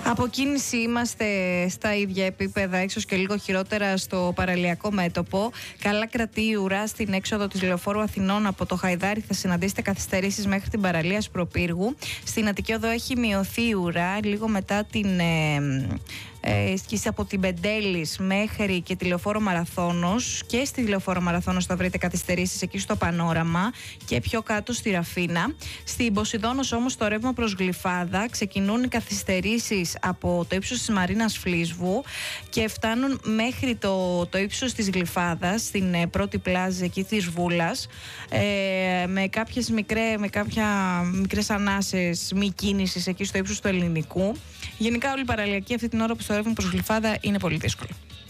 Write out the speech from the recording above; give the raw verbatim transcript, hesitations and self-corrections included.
Από κίνηση είμαστε στα ίδια επίπεδα, ίσως και λίγο χειρότερα στο παραλιακό μέτωπο. Καλά κρατεί η ουρά στην έξοδο της Λεωφόρου Αθηνών από το Χαϊδάρι. Θα συναντήσετε καθυστερήσεις μέχρι την παραλία Σπροπύργου. Στην Αττική Οδό έχει μειωθεί η ουρά λίγο μετά την ε, ε, σκίση από την Πεντέλης μέχρι και τη Λεωφόρο Μαραθώνος. Και στη Λεωφόρο Μαραθώνος θα βρείτε καθυστερήσεις εκεί στο Πανόραμα και πιο κάτω στη Ραφίνα. Στην Ποσειδώνος όμως το ρεύμα προς Γλυφάδα ξεκινούν οι καθυστερήσεις από το ύψος της Μαρίνας Φλίσβου και φτάνουν μέχρι το, το ύψος της Γλυφάδας, στην ε, πρώτη πλάζ εκεί της Βούλας, ε, με κάποιες μικρέ, με κάποια μικρές ανάσες μη κίνησης εκεί στο ύψος του Ελληνικού. Γενικά όλη η παραλιακή αυτή την ώρα που στο ρεύμα προς Γλυφάδα είναι πολύ δύσκολο.